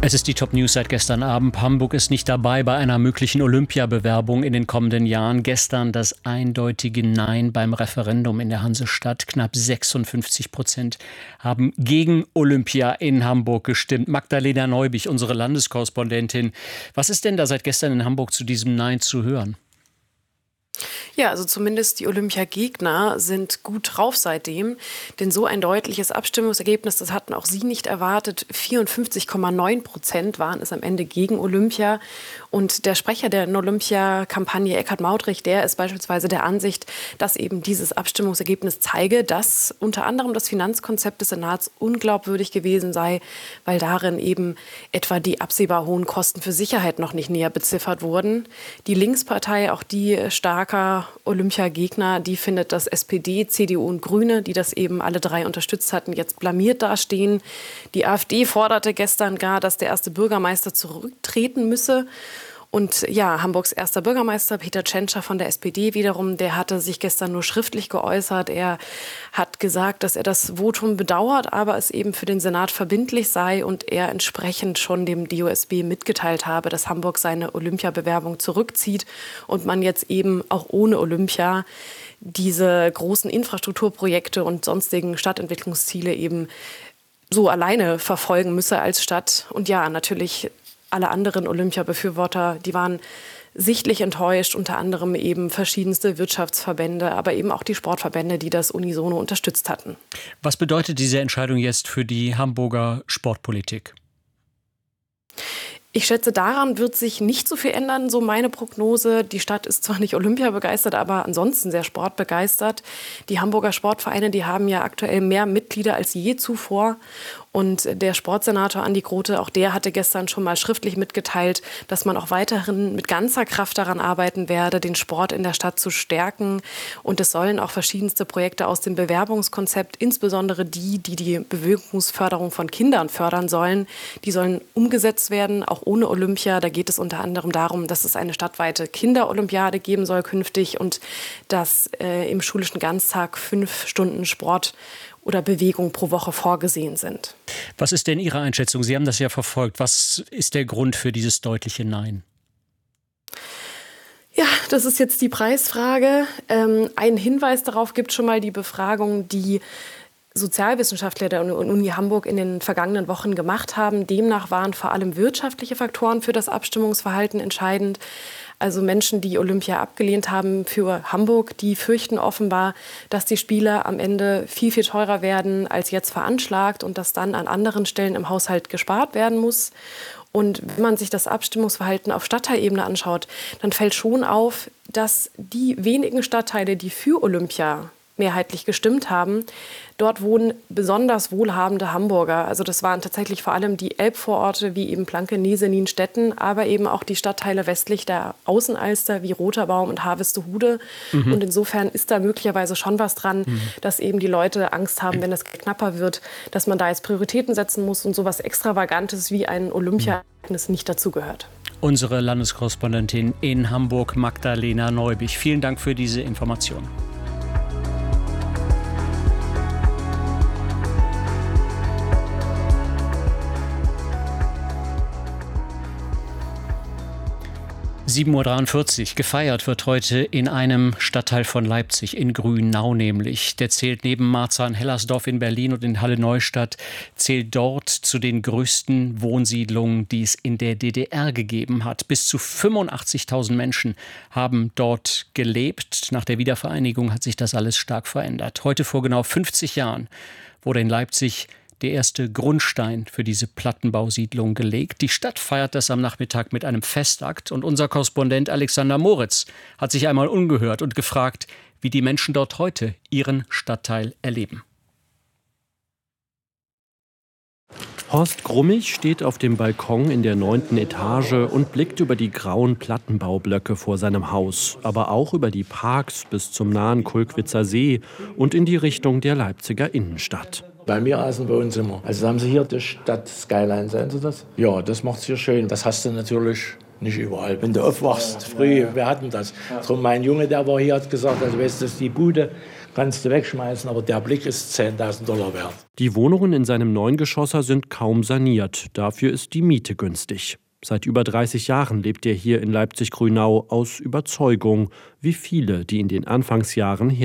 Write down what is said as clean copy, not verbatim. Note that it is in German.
Es ist die Top News seit gestern Abend. Hamburg ist nicht dabei bei einer möglichen Olympiabewerbung in den kommenden Jahren. Gestern das eindeutige Nein beim Referendum in der Hansestadt. Knapp 56% haben gegen Olympia in Hamburg gestimmt. Magdalena Neubich, unsere Landeskorrespondentin. Was ist denn da seit gestern in Hamburg zu diesem Nein zu hören? Ja, also zumindest die Olympiagegner sind gut drauf seitdem. Denn so ein deutliches Abstimmungsergebnis, das hatten auch sie nicht erwartet. 54,9% waren es am Ende gegen Olympia. Und der Sprecher der Olympia-Kampagne, Eckhard Mautrich, der ist beispielsweise der Ansicht, dass eben dieses Abstimmungsergebnis zeige, dass unter anderem das Finanzkonzept des Senats unglaubwürdig gewesen sei, weil darin eben etwa die absehbar hohen Kosten für Sicherheit noch nicht näher beziffert wurden. Die Linkspartei, auch die starker Olympiagegner, die findet, dass SPD, CDU und Grüne, die das eben alle drei unterstützt hatten, jetzt blamiert dastehen. Die AfD forderte gestern gar, dass der erste Bürgermeister zurücktreten müsse. Und ja, Hamburgs erster Bürgermeister Peter Tschentscher von der SPD wiederum, der hatte sich gestern nur schriftlich geäußert. Er hat gesagt, dass er das Votum bedauert, aber es eben für den Senat verbindlich sei und er entsprechend schon dem DOSB mitgeteilt habe, dass Hamburg seine Olympiabewerbung zurückzieht und man jetzt eben auch ohne Olympia diese großen Infrastrukturprojekte und sonstigen Stadtentwicklungsziele eben so alleine verfolgen müsse als Stadt. Und ja, natürlich alle anderen Olympia-Befürworter, die waren sichtlich enttäuscht, unter anderem eben verschiedenste Wirtschaftsverbände, aber eben auch die Sportverbände, die das unisono unterstützt hatten. Was bedeutet diese Entscheidung jetzt für die Hamburger Sportpolitik? Ich schätze, daran wird sich nicht so viel ändern, so meine Prognose. Die Stadt ist zwar nicht Olympia begeistert, aber ansonsten sehr sportbegeistert. Die Hamburger Sportvereine, die haben ja aktuell mehr Mitglieder als je zuvor. Und der Sportsenator Andi Grote, auch der hatte gestern schon mal schriftlich mitgeteilt, dass man auch weiterhin mit ganzer Kraft daran arbeiten werde, den Sport in der Stadt zu stärken. Und es sollen auch verschiedenste Projekte aus dem Bewerbungskonzept, insbesondere die Bewegungsförderung von Kindern fördern sollen, die sollen umgesetzt werden, auch ohne Olympia. Da geht es unter anderem darum, dass es eine stadtweite Kinderolympiade geben soll künftig und dass im schulischen Ganztag 5 Stunden Sport oder Bewegung pro Woche vorgesehen sind. Was ist denn Ihre Einschätzung? Sie haben das ja verfolgt. Was ist der Grund für dieses deutliche Nein? Ja, das ist jetzt die Preisfrage. Einen Hinweis darauf gibt schon mal die Befragung, die Sozialwissenschaftler der Uni Hamburg in den vergangenen Wochen gemacht haben. Demnach waren vor allem wirtschaftliche Faktoren für das Abstimmungsverhalten entscheidend. Also Menschen, die Olympia abgelehnt haben für Hamburg, die fürchten offenbar, dass die Spiele am Ende viel, viel teurer werden als jetzt veranschlagt und dass dann an anderen Stellen im Haushalt gespart werden muss. Und wenn man sich das Abstimmungsverhalten auf Stadtteilebene anschaut, dann fällt schon auf, dass die wenigen Stadtteile, die für Olympia mehrheitlich gestimmt haben, dort wohnen besonders wohlhabende Hamburger. Also das waren tatsächlich vor allem die Elbvororte wie eben Blankenese, Nienstetten, aber eben auch die Stadtteile westlich der Außenalster wie Roterbaum und Harvestehude. Und insofern ist da möglicherweise schon was dran, dass eben die Leute Angst haben, wenn es knapper wird, dass man da jetzt Prioritäten setzen muss und sowas Extravagantes wie ein Olympiaereignis nicht dazugehört. Unsere Landeskorrespondentin in Hamburg, Magdalena Neubich. Vielen Dank für diese Information. (7:43 Uhr). Gefeiert wird heute in einem Stadtteil von Leipzig, in Grünau nämlich. Der zählt neben Marzahn-Hellersdorf in Berlin und in Halle-Neustadt, zählt dort zu den größten Wohnsiedlungen, die es in der DDR gegeben hat. Bis zu 85.000 Menschen haben dort gelebt. Nach der Wiedervereinigung hat sich das alles stark verändert. Heute vor genau 50 Jahren wurde in Leipzig der erste Grundstein für diese Plattenbausiedlung gelegt. Die Stadt feiert das am Nachmittag mit einem Festakt. Und unser Korrespondent Alexander Moritz hat sich einmal umgehört und gefragt, wie die Menschen dort heute ihren Stadtteil erleben. Horst Grummig steht auf dem Balkon in der 9. Etage und blickt über die grauen Plattenbaublöcke vor seinem Haus, aber auch über die Parks bis zum nahen Kulkwitzer See und in die Richtung der Leipziger Innenstadt. Bei mir aus dem Wohnzimmer. Also haben Sie hier die Stadt Skyline, sehen Sie das? Ja, das macht's hier schön. Das hast du natürlich nicht überall. Wenn du aufwachst, früh, wir hatten das. Drum mein Junge, der war hier, hat gesagt, also weißt du, das ist die Bude, kannst du wegschmeißen, aber der Blick ist $10.000 wert. Die Wohnungen in seinem Neungeschosser sind kaum saniert. Dafür ist die Miete günstig. Seit über 30 Jahren lebt er hier in Leipzig-Grünau aus Überzeugung, wie viele, die in den Anfangsjahren